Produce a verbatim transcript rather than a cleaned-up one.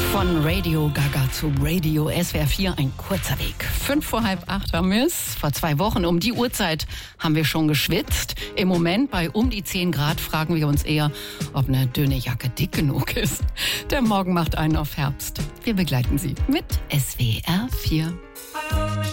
Von Radio Gaga zu Radio S W R vier, ein kurzer Weg. Fünf vor halb acht haben wir es. Vor zwei Wochen um die Uhrzeit haben wir schon geschwitzt. Im Moment bei um die zehn Grad fragen wir uns eher, ob eine dünne Jacke dick genug ist. Der Morgen macht einen auf Herbst. Wir begleiten Sie mit S W R vier.